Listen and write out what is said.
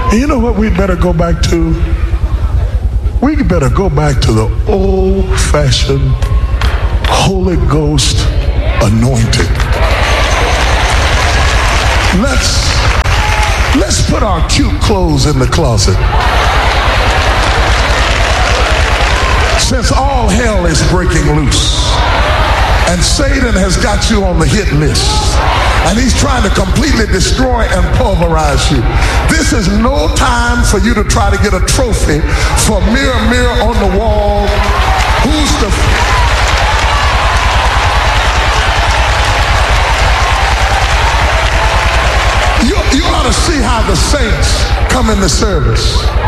And you know what we'd better go back to? We better go back to the old-fashioned Holy Ghost anointing. Let's put our cute clothes in the closet. Since all hell is breaking loose and Satan has got you on the hit list and he's trying to completely destroy and pulverize you, this is no time for you to try to get a trophy for mirror, mirror on the wall. Who's the... You ought to see how the saints come in the service.